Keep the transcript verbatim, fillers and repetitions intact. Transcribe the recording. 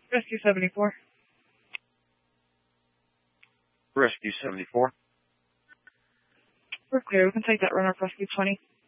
Rescue seventy-four. Rescue seventy-four. We're clear. We can take that runner for Rescue twenty.